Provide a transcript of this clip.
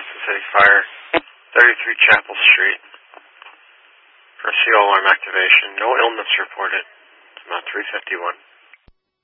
Madison City Fire, 33 Chapel Street. For CO alarm activation, no illness reported. It's about 3:51.